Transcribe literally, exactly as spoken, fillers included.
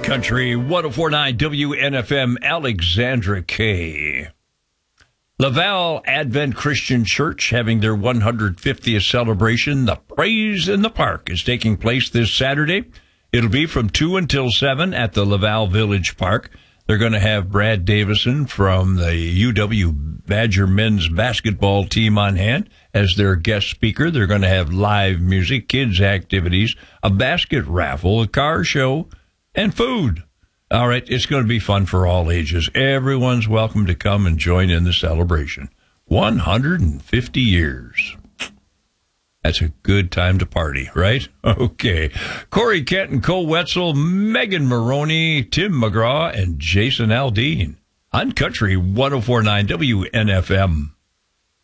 Country one oh four point nine W N F M, Alexandra K. Laval Advent Christian Church having their one hundred fiftieth celebration. The Praise in the Park is taking place this Saturday. It'll be from two until seven at the Laval Village Park. They're going to have Brad Davison from the U W Badger men's basketball team on hand as their guest speaker. They're going to have live music, kids' activities, a basket raffle, a car show, and food. All right, it's going to be fun for all ages. Everyone's welcome to come and join in the celebration. one hundred fifty years. That's a good time to party, right? Okay. Corey Kent and Cole Wetzel, Megan Maroney, Tim McGraw, and Jason Aldean on Country one oh four point nine W N F M.